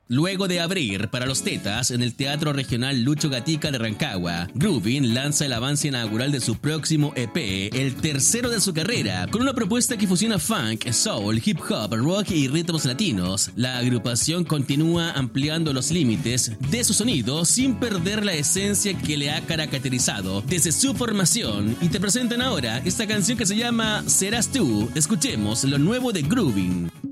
Luego de abrir para los Tetas en el Teatro Regional Lucho Gatica de Rancagua, Groovin lanza el avance inaugural de su próximo EP, el tercero de su carrera, con una propuesta que fusiona funk, soul, hip hop, rock y ritmos latinos. La agrupación continúa ampliando los límites de su sonido sin perder la esencia que le ha caracterizado desde su formación, y te presentan ahora esta canción que se llama Serás Tú. Escuchemos lo nuevo de Groovin.